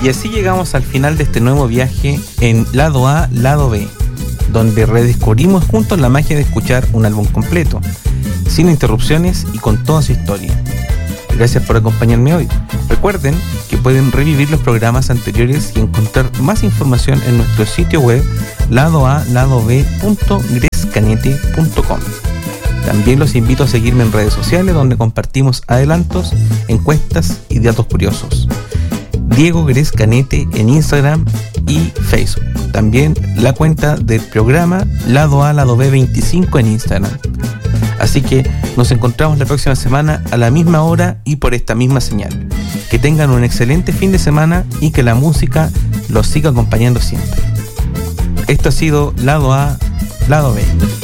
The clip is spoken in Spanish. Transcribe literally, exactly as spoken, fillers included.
Y así llegamos al final de este nuevo viaje en Lado A, Lado B, donde redescubrimos juntos la magia de escuchar un álbum completo, sin interrupciones y con toda su historia. Gracias por acompañarme hoy. Recuerden que pueden revivir los programas anteriores y encontrar más información en nuestro sitio web lado a lado b punto grescanete punto com. También los invito a seguirme en redes sociales, donde compartimos adelantos, encuestas y datos curiosos. Diego Grescanete en Instagram y Facebook. También la cuenta del programa Lado A, Lado B veinticinco en Instagram. Así que nos encontramos la próxima semana a la misma hora y por esta misma señal. Que tengan un excelente fin de semana y que la música los siga acompañando siempre. Esto ha sido Lado A, Lado B.